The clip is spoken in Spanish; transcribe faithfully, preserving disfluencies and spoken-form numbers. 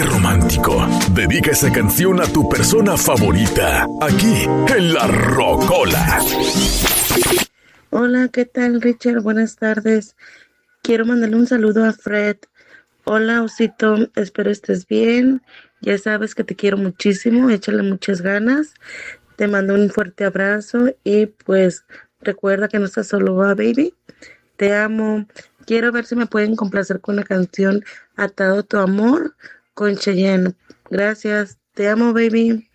Qué romántico. Dedica esa canción a tu persona favorita, aquí en La Rocola. Hola, ¿qué tal, Richard? Buenas tardes. Quiero mandarle un saludo a Fred. Hola, Osito, espero estés bien. Ya sabes que te quiero muchísimo, échale muchas ganas. Te mando un fuerte abrazo y pues recuerda que no estás solo, ¿va, baby? Te amo. Quiero ver si me pueden complacer con la canción Atado a tu amor con Cheyenne. Gracias. Te amo, baby.